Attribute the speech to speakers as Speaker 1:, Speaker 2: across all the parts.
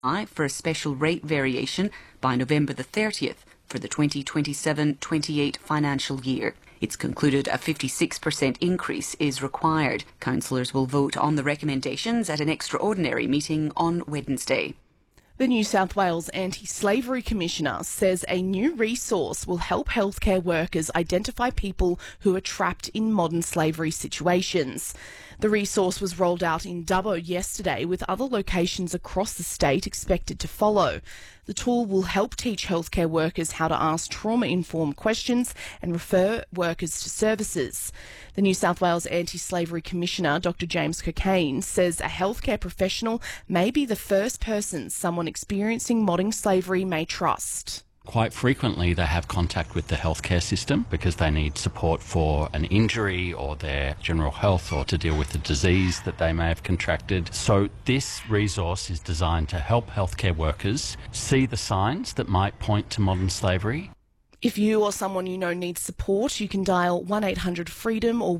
Speaker 1: for a special rate variation by November the 30th for the 2027-28 financial year. It's concluded a 56% increase is required. Councillors will vote on the recommendations at an extraordinary meeting on Wednesday.
Speaker 2: The New South Wales Anti-Slavery Commissioner says a new resource will help healthcare workers identify people who are trapped in modern slavery situations. The resource was rolled out in Dubbo yesterday, with other locations across the state expected to follow. The tool will help teach healthcare workers how to ask trauma-informed questions and refer workers to services. The New South Wales Anti-Slavery Commissioner, Dr James Cockayne, says a healthcare professional may be the first person someone experiencing modern slavery may trust.
Speaker 3: Quite frequently they have contact with the healthcare system because they need support for an injury or their general health or to deal with a disease that they may have contracted. So this resource is designed to help healthcare workers see the signs that might point to modern slavery.
Speaker 2: If you or someone you know needs support, you can dial 1800-FREEDOM or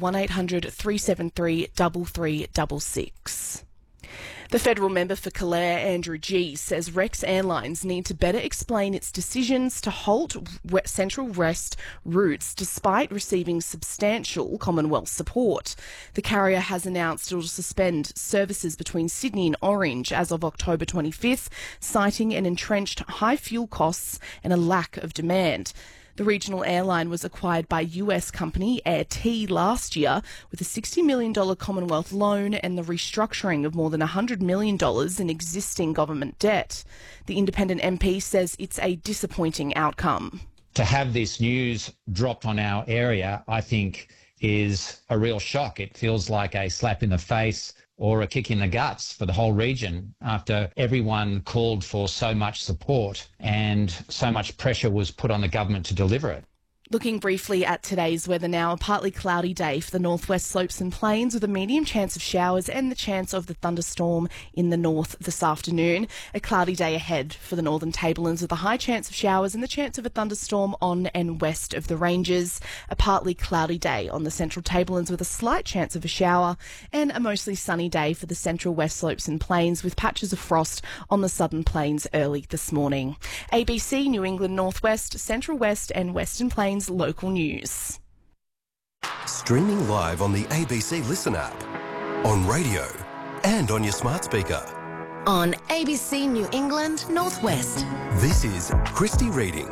Speaker 2: 1800-373-3366. The federal member for Calare, Andrew Gee, says Rex Airlines need to better explain its decisions to halt Central West routes despite receiving substantial Commonwealth support. The carrier has announced it will suspend services between Sydney and Orange as of October 25th, citing an entrenched high fuel costs and a lack of demand. The regional airline was acquired by US company Air T last year with a $60 million Commonwealth loan and the restructuring of more than $100 million in existing government debt. The independent MP says it's a disappointing outcome.
Speaker 4: To have this news dropped on our area, I think, is a real shock. It feels like a slap in the face or a kick in the guts for the whole region after everyone called for so much support and so much pressure was put on the government to deliver it.
Speaker 2: Looking briefly at today's weather now, a partly cloudy day for the northwest slopes and plains with a medium chance of showers and the chance of the thunderstorm in the north this afternoon. A cloudy day ahead for the northern tablelands with a high chance of showers and the chance of a thunderstorm on and west of the ranges. A partly cloudy day on the central tablelands with a slight chance of a shower and a mostly sunny day for the central west slopes and plains with patches of frost on the southern plains early this morning. ABC New England Northwest, Central West and Western Plains local news.
Speaker 5: Streaming live on the ABC Listen app, on radio and on your smart speaker.
Speaker 6: On ABC New England Northwest.
Speaker 5: This is Christy Reading.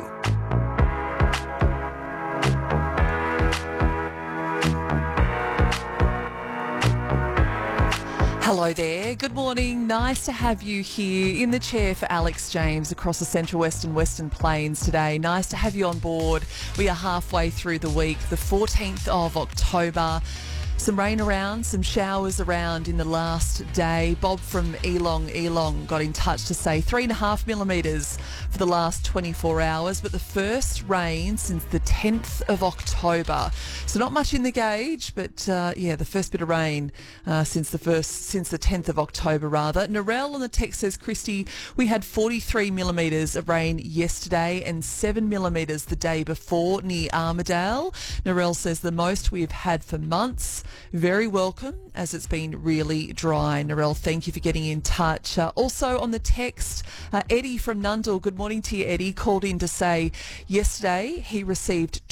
Speaker 7: Hello there. Good morning. Nice to have you here in the chair for Alex James across the Central West and Western Plains today. Nice to have you on board. We are halfway through the week, the 14th of October. Some rain around, some showers around in the last day. Bob from Elong got in touch to say 3.5 millimetres for the last 24 hours, but the first rain since the 10th of October. So not much in the gauge, but the first bit of rain since the 10th of October rather. Narelle on the text says, Christy, we had 43 millimetres of rain yesterday and 7 millimetres the day before near Armidale. Narelle says the most we've had for months. Very welcome, as it's been really dry. Narelle, thank you for getting in touch. Also on the text, Eddie from Nundle, good morning to you, Eddie, called in to say yesterday he received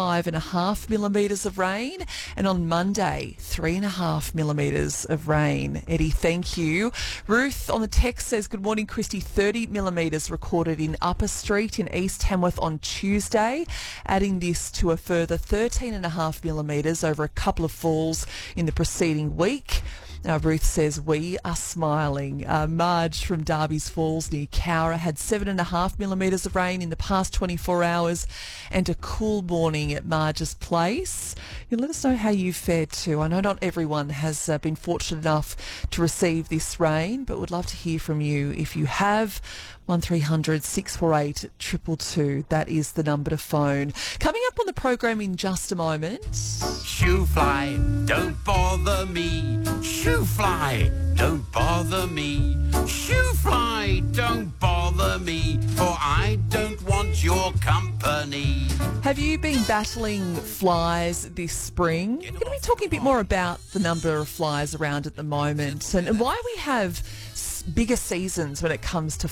Speaker 7: 25.5 millimetres of rain and on Monday 3.5 millimetres of rain. Eddie, thank you. Ruth on the text says, good morning, Christy, 30 millimetres recorded in Upper Street in East Tamworth on Tuesday, adding this to a further 13.5 millimetres over a couple of falls in the preceding week. Ruth says, we are smiling. Marge from Darby's Falls near Cowra had 7.5 millimetres of rain in the past 24 hours and a cool morning at Marge's place. You let us know how you fared too. I know not everyone has been fortunate enough to receive this rain, but would love to hear from you if you have. 1300 648 222. That is the number to phone. Coming up on the program in just a moment.
Speaker 8: Shoo fly, don't bother me. Shoo fly, don't bother me. Shoo fly, don't bother me, for I don't want your company.
Speaker 7: Have you been battling flies this spring? We're going to be talking a bit more about the number of flies around at the moment and why we have bigger seasons when it comes to